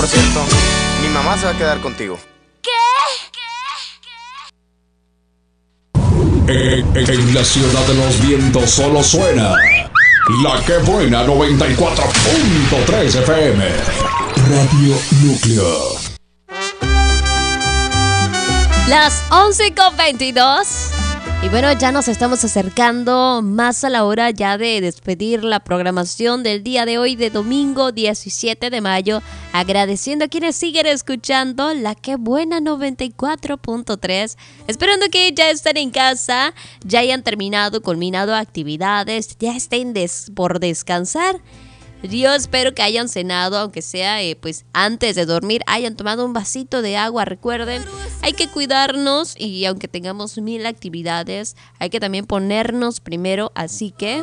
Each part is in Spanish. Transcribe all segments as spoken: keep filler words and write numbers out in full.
Por cierto, mi mamá se va a quedar contigo. En, en la ciudad de los vientos solo suena La Que Buena noventa y cuatro punto tres F M. Radio Núcleo. Las once con veintidós. Y bueno, ya nos estamos acercando más a la hora ya de despedir la programación del día de hoy, de domingo diecisiete de mayo. Agradeciendo a quienes siguen escuchando La Que Buena noventa y cuatro punto tres. Esperando que ya estén en casa, ya hayan terminado, culminado actividades, ya estén des- por descansar. Yo espero que hayan cenado, aunque sea eh, pues antes de dormir, hayan tomado un vasito de agua. Recuerden, hay que cuidarnos y aunque tengamos mil actividades, hay que también ponernos primero. Así que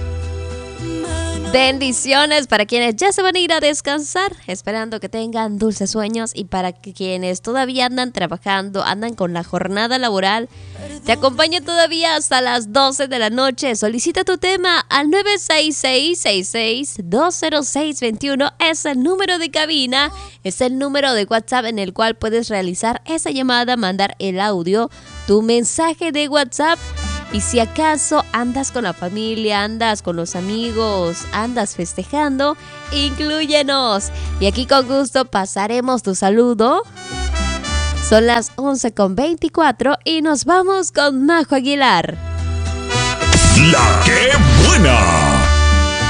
bendiciones para quienes ya se van a ir a descansar, esperando que tengan dulces sueños, y para que quienes todavía andan trabajando, andan con la jornada laboral, te acompaño todavía hasta las doce de la noche. Solicita tu tema al nueve seis seis, seis seis dos cero seis dos uno. Es el número de cabina, es el número de WhatsApp en el cual puedes realizar esa llamada, mandar el audio, tu mensaje de WhatsApp. Y si acaso andas con la familia, andas con los amigos, andas festejando, inclúyenos. Y aquí con gusto pasaremos tu saludo. Son las once con veinticuatro y nos vamos con Majo Aguilar. La Que Buena.